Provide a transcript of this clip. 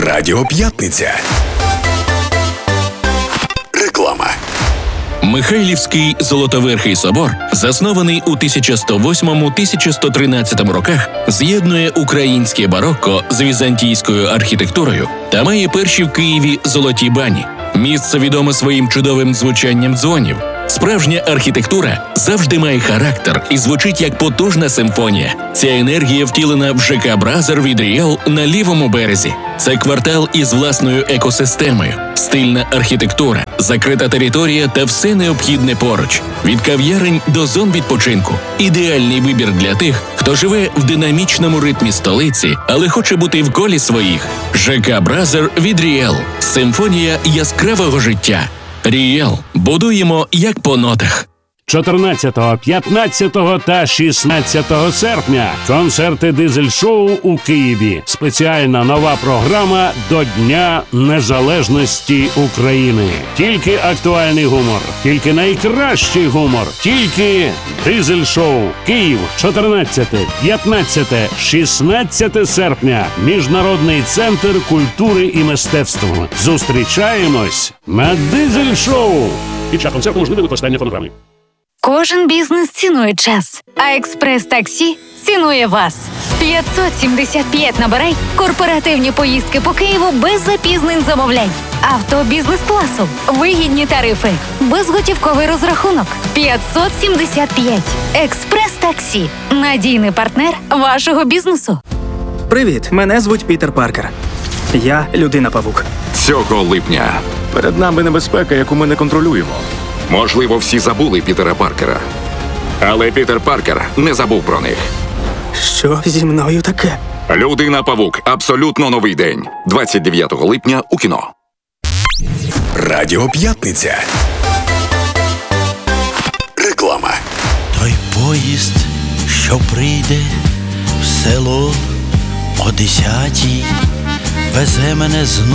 Радіо П'ятниця. Реклама. Михайлівський Золотоверхий собор, заснований у 1108-1113 роках, з'єднує українське барокко з візантійською архітектурою та має перші в Києві золоті бані. Місце відоме своїм чудовим звучанням дзвонів. Справжня архітектура завжди має характер і звучить як потужна симфонія. Ця енергія втілена в ЖК «Бразер» від Ріел на лівому березі. Це квартал із власною екосистемою, стильна архітектура, закрита територія та все необхідне поруч. Від кав'ярень до зон відпочинку. Ідеальний вибір для тих, хто живе в динамічному ритмі столиці, але хоче бути в колі своїх. ЖК «Бразер» від Ріел. Симфонія яскравого життя. Ріел. Будуємо як по нотах. 14, 15 та 16 серпня концерти «Дизель-шоу» у Києві. Спеціальна нова програма до Дня Незалежності України. Тільки актуальний гумор, тільки найкращий гумор, тільки «Дизель-шоу». Київ, 14, 15, 16 серпня. Міжнародний центр культури і мистецтв. Зустрічаємось на «Дизель-шоу». Під час концерту можливе використання фонограми. Кожен бізнес цінує час, а експрес-таксі цінує вас. 575 набирай, корпоративні поїздки по Києву без запізнень замовляй. Авто бізнес-класу, вигідні тарифи, безготівковий розрахунок. 575. Експрес-таксі. Надійний партнер вашого бізнесу. Привіт, мене звуть Пітер Паркер. Я людина-павук. Цього липня. Перед нами небезпека, яку ми не контролюємо. Можливо, всі забули Пітера Паркера. Але Пітер Паркер не забув про них. Що зі мною таке? Людина-павук. Абсолютно новий день. 29 липня у кіно. Радіо П'ятниця. Реклама. Той поїзд, що прийде в село о 10-й, везе мене знов